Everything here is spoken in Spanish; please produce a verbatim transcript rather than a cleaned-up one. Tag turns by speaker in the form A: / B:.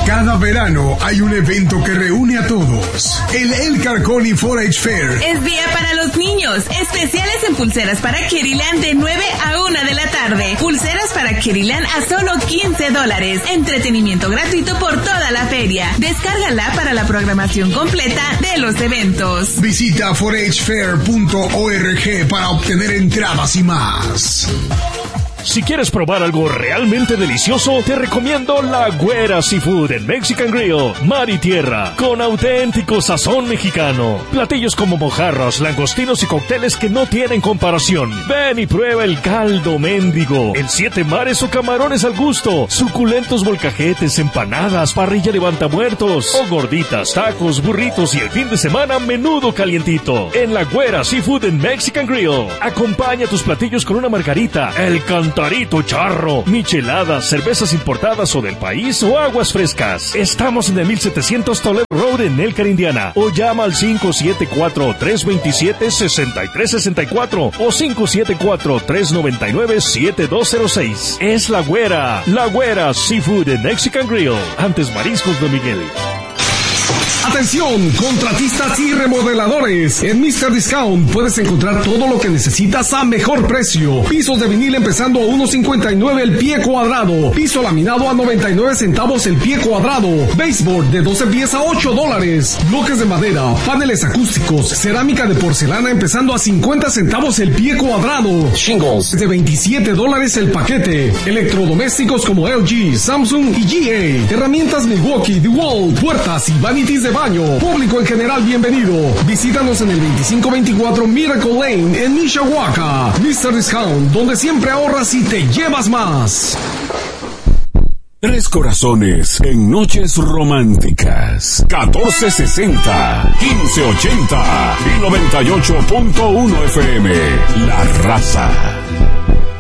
A: Cada verano hay un evento que reúne a todos. El El Carconi cuatro H Fair.
B: Es día para los niños. Especiales en pulseras para Kerilan de nueve a una de la tarde. Pulseras para Kerilan a solo quince dólares. Entretenimiento gratuito por toda la feria. Descárgala para la programación completa de los eventos.
A: Visita cuatro h fair punto org para obtener entradas y más.
C: Si quieres probar algo realmente delicioso, te recomiendo La Güera Seafood en Mexican Grill. Mar y tierra, con auténtico sazón mexicano. Platillos como mojarras, langostinos y cócteles que no tienen comparación. Ven y prueba el caldo mendigo, en siete mares o camarones al gusto. Suculentos molcajetes, empanadas, parrilla levantamuertos o gorditas, tacos, burritos y el fin de semana menudo calientito. En La Güera Seafood en Mexican Grill. Acompaña tus platillos con una margarita, el cantarito charro, micheladas, cervezas importadas o del país o aguas frescas. Estamos en el mil setecientos Toledo Road en Elkhart, Indiana. O llama al cinco siete cuatro, tres dos siete, seis tres seis cuatro o cinco siete cuatro, tres nueve nueve, siete dos cero seis. Es La Güera, La Güera Seafood en Mexican Grill. Antes Mariscos Don Miguel.
D: Atención, contratistas y remodeladores. En mister Discount puedes encontrar todo lo que necesitas a mejor precio. Pisos de vinil empezando a uno cincuenta y nueve el pie cuadrado. Piso laminado a noventa y nueve centavos el pie cuadrado. Baseboard de doce pies a ocho dólares. Bloques de madera, paneles acústicos, cerámica de porcelana empezando a cincuenta centavos el pie cuadrado. Shingles de veintisiete dólares el paquete. Electrodomésticos como L G, Samsung y G A. Herramientas Milwaukee, DeWalt, puertas y vanities de baño. Público en general, bienvenido. Visítanos en el veinticinco veinticuatro Miracle Lane en Mishawaka. mister Discount, donde siempre ahorras y te llevas más.
E: Tres corazones en noches románticas. catorce sesenta, quince ochenta y noventa y ocho punto uno F M. La Raza.